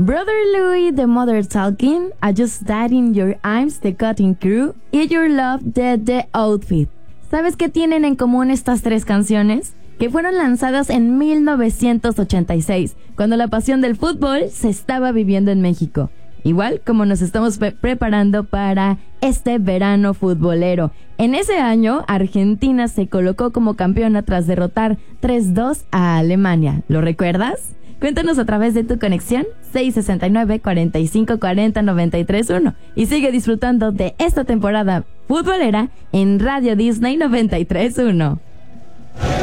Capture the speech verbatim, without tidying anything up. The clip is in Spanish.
Brother Louie, The Mother Talking, I Just Died in Your Arms, The Cutting Crew y Your Love de The Outfit. ¿Sabes qué tienen en común estas tres canciones? Que fueron lanzadas en mil novecientos ochenta y seis, cuando la pasión del fútbol se estaba viviendo en México. Igual como nos estamos pre- preparando para este verano futbolero. En ese año, Argentina se colocó como campeona tras derrotar tres dos a Alemania. ¿Lo recuerdas? Cuéntanos a través de tu conexión seis sesenta y nueve, cuarenta y cinco, cuarenta, noventa y tres uno y sigue disfrutando de esta temporada futbolera en Radio Disney noventa y tres uno.